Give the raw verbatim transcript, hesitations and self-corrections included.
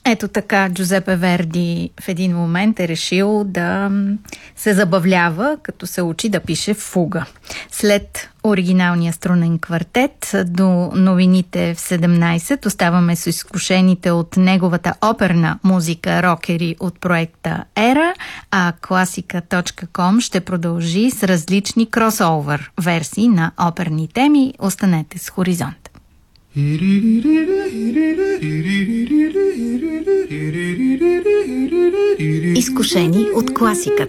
Ето така Джузепе Верди в един момент е решил да се забавлява, като се учи да пише фуга. След оригиналния струнен квартет до новините в седемнайсет оставаме с изкушените от неговата оперна музика рокери от проекта Ера, а класика точка ком ще продължи с различни кросовър версии на оперни теми. Останете с Хоризонт. Изкушени от класиката.